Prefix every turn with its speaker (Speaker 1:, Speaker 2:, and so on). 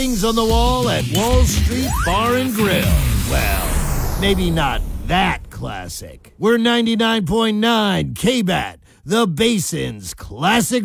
Speaker 1: Things on the wall at Wall Street Bar and Grill. Well, maybe not that classic. We're 99.9 KBAT, the Basin's classic